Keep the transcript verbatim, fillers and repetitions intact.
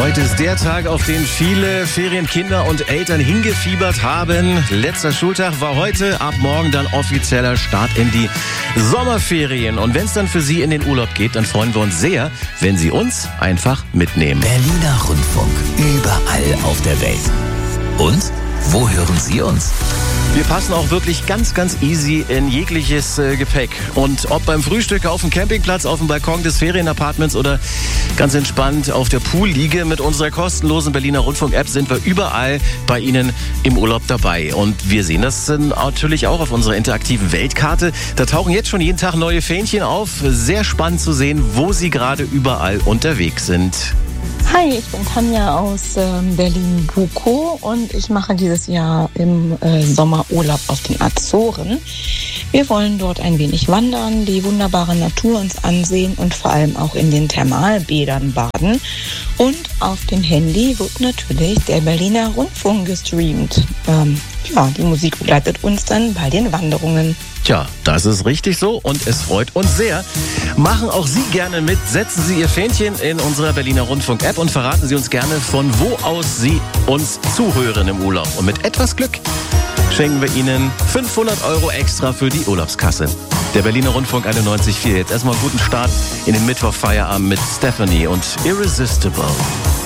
Heute ist der Tag, auf den viele Ferienkinder und Eltern hingefiebert haben. Letzter Schultag war heute, ab morgen dann offizieller Start in die Sommerferien. Und wenn es dann für Sie in den Urlaub geht, dann freuen wir uns sehr, wenn Sie uns einfach mitnehmen. Berliner Rundfunk, überall auf der Welt. Und wo hören Sie uns? Wir passen auch wirklich ganz, ganz easy in jegliches äh, Gepäck. Und ob beim Frühstück auf dem Campingplatz, auf dem Balkon des Ferienapartments oder ganz entspannt auf der Poolliege, mit unserer kostenlosen Berliner Rundfunk-App sind wir überall bei Ihnen im Urlaub dabei. Und wir sehen das natürlich auch auf unserer interaktiven Weltkarte. Da tauchen jetzt schon jeden Tag neue Fähnchen auf. Sehr spannend zu sehen, wo Sie gerade überall unterwegs sind. Hi, ich bin Tanja aus ähm, Berlin-Bukow und ich mache dieses Jahr im äh, Sommer Urlaub auf den Azoren. Wir wollen dort ein wenig wandern, die wunderbare Natur uns ansehen und vor allem auch in den Thermalbädern baden. Und auf dem Handy wird natürlich der Berliner Rundfunk gestreamt. Ähm, ja, die Musik begleitet uns dann bei den Wanderungen. Tja, das ist richtig so und es freut uns sehr. Machen auch Sie gerne mit. Setzen Sie Ihr Fähnchen in unserer Berliner Rundfunk-App und verraten Sie uns gerne, von wo aus Sie uns zuhören im Urlaub. Und mit etwas Glück schenken wir Ihnen fünfhundert Euro extra für die Urlaubskasse. Der Berliner Rundfunk einundneunzig Komma vier. Jetzt erstmal einen guten Start in den Mittwochfeierabend mit Stephanie und Irresistible.